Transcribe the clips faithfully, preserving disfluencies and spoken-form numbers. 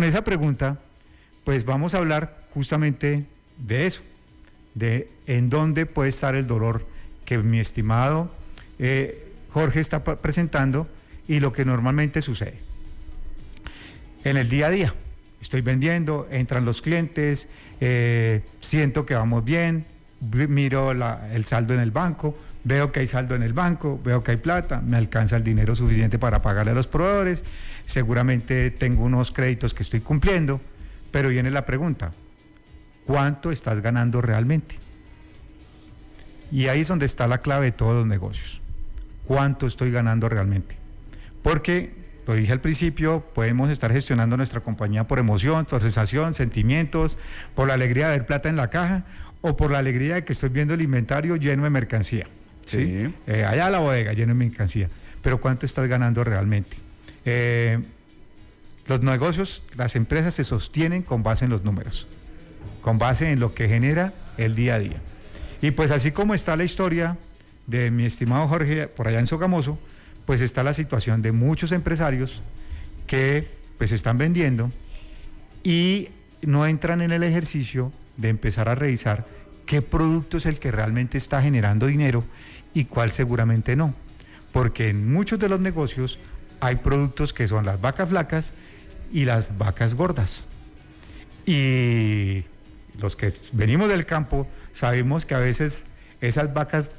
esa pregunta, pues vamos a hablar justamente de eso, de en dónde puede estar el dolor que mi estimado eh, Jorge está presentando y lo que normalmente sucede. En el día a día, estoy vendiendo, entran los clientes, eh, siento que vamos bien, miro la, el saldo en el banco, veo que hay saldo en el banco, veo que hay plata, me alcanza el dinero suficiente para pagarle a los proveedores, seguramente tengo unos créditos que estoy cumpliendo, pero viene la pregunta, ¿cuánto estás ganando realmente? Y ahí es donde está la clave de todos los negocios. ¿Cuánto estoy ganando realmente? Porque, lo dije al principio, podemos estar gestionando nuestra compañía por emoción, por sensación, sentimientos, por la alegría de ver plata en la caja o por la alegría de que estoy viendo el inventario lleno de mercancía. ¿Sí? ¿Sí? Eh, allá la bodega lleno de mercancía. Pero ¿cuánto estás ganando realmente? Eh, los negocios, las empresas se sostienen con base en los números, con base en lo que genera el día a día. Y pues así como está la historia de mi estimado Jorge por allá en Sogamoso, pues está la situación de muchos empresarios que pues están vendiendo y no entran en el ejercicio de empezar a revisar qué producto es el que realmente está generando dinero y cuál seguramente no. Porque en muchos de los negocios hay productos que son las vacas flacas y las vacas gordas. Y los que venimos del campo sabemos que a veces esas vacas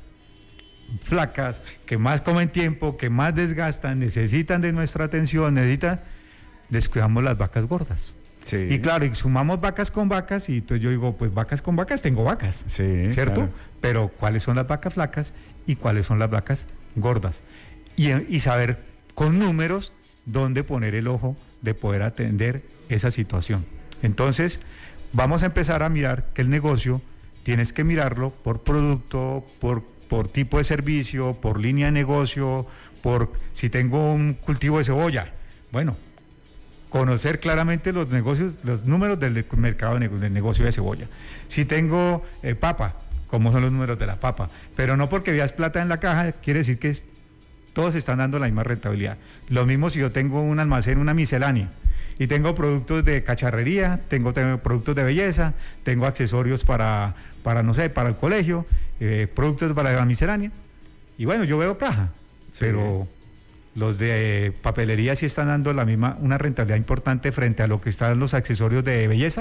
flacas, que más comen tiempo, que más desgastan, necesitan de nuestra atención, necesitan, descuidamos las vacas gordas. Sí. Y claro, y sumamos vacas con vacas, y entonces yo digo, pues vacas con vacas, tengo vacas, sí, ¿cierto? Claro. Pero ¿cuáles son las vacas flacas y cuáles son las vacas gordas? Y, y saber con números dónde poner el ojo de poder atender esa situación. Entonces, vamos a empezar a mirar que el negocio, tienes que mirarlo por producto, por, por tipo de servicio, por línea de negocio, por si tengo un cultivo de cebolla, bueno, conocer claramente los negocios, los números del mercado del negocio de cebolla. Si tengo eh, papa, cómo son los números de la papa, pero no porque veas plata en la caja, quiere decir que es, todos están dando la misma rentabilidad. Lo mismo si yo tengo un almacén, una miscelánea, y tengo productos de cacharrería, tengo, tengo productos de belleza, tengo accesorios para, para no sé, para el colegio, eh, productos para la miscelánea, y bueno, yo veo caja, sí, pero los de papelería sí están dando la misma, una rentabilidad importante frente a lo que están los accesorios de belleza.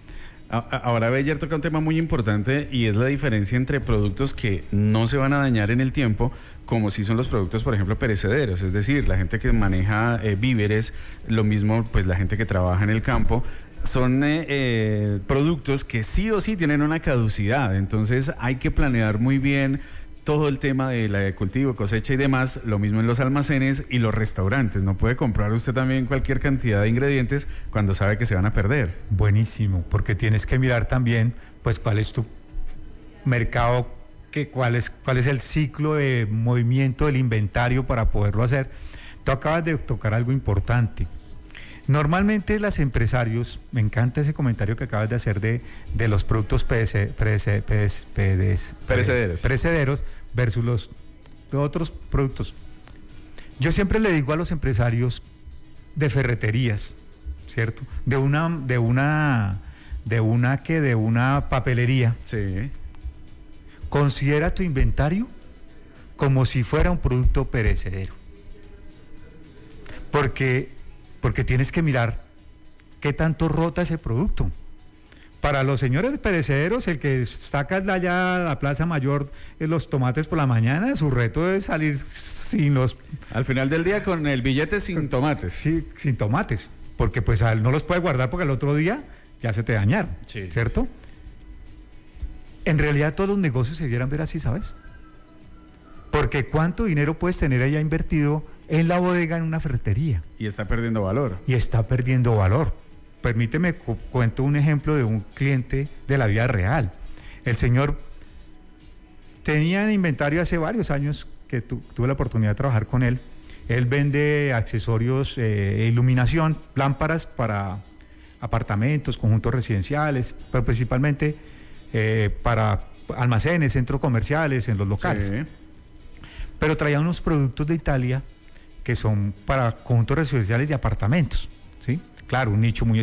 Ahora Beyer toca un tema muy importante y es la diferencia entre productos que no se van a dañar en el tiempo, como si son los productos, por ejemplo, perecederos, es decir, la gente que maneja eh, víveres, lo mismo pues la gente que trabaja en el campo, son eh, eh, productos que sí o sí tienen una caducidad, entonces hay que planear muy bien todo el tema de la de cultivo, cosecha y demás, lo mismo en los almacenes y los restaurantes. No puede comprar usted también cualquier cantidad de ingredientes cuando sabe que se van a perder. Buenísimo, porque tienes que mirar también pues cuál es tu mercado, que, cuál es, cuál es el ciclo de movimiento del inventario para poderlo hacer. Tú acabas de tocar algo importante. Normalmente los empresarios, me encanta ese comentario que acabas de hacer de, de los productos perece, perece, perece, perece, perecederos. perecederos versus los otros productos. Yo siempre le digo a los empresarios de ferreterías, ¿cierto? De una, de una, de una que de una papelería. Sí. Considera tu inventario como si fuera un producto perecedero. Porque Porque tienes que mirar qué tanto rota ese producto. Para los señores perecederos, el que saca allá a la Plaza Mayor los tomates por la mañana, su reto es salir sin los... Al final del día con el billete sin tomates. Sí, sin tomates, porque pues no los puedes guardar porque al otro día ya se te dañaron, sí, ¿cierto? Sí. En realidad todos los negocios se debieran ver así, ¿sabes? Porque ¿cuánto dinero puedes tener allá invertido en la bodega, en una ferretería? Y está perdiendo valor. Y está perdiendo valor. Permíteme, cu cuento un ejemplo de un cliente de la vida real. El señor tenía en inventario hace varios años que tu tuve la oportunidad de trabajar con él. Él vende accesorios, eh, iluminación, lámparas para apartamentos, conjuntos residenciales, pero principalmente eh, para almacenes, centros comerciales, en los locales. Sí. Pero traía unos productos de Italia que son para conjuntos residenciales y apartamentos, ¿sí? Claro, un nicho muy